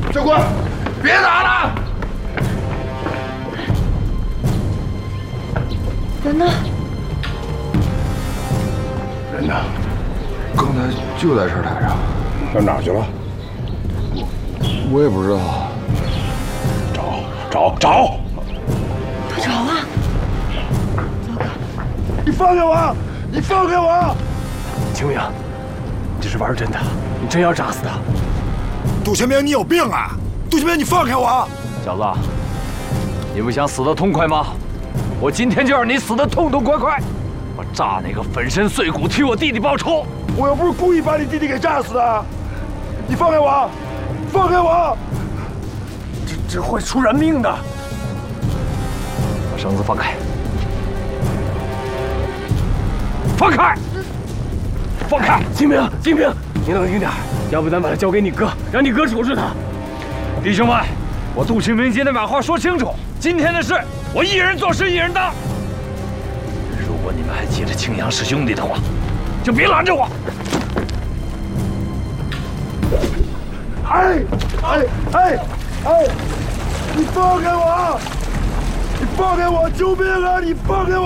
教官，别打了！ 人呢？ 人呢？刚才就在这儿待着。 上哪儿去了？ 我也不知道。 找！ 不找啊！ 你放开我！你放开我！ 清明，你这是玩真的？你真要炸死他？ 杜前明，你有病啊！杜前明，你放开我！ 小子，你不想死得痛快吗？我今天就让你死得痛痛快快！我炸那个粉身碎骨，替我弟弟报仇！ 我又不是故意把你弟弟给炸死的！你放开我！放开我！ 这会出人命的！把绳子放开！放开！放开！清明，你冷静点，要不咱把他交给你哥，让你哥处置他。弟兄们，我杜清明今天把话说清楚，今天的事我一人做事一人当。如果你们还记得青阳是兄弟的话，就别拦着我。 你放开我！你放开我！救命啊！你放开我！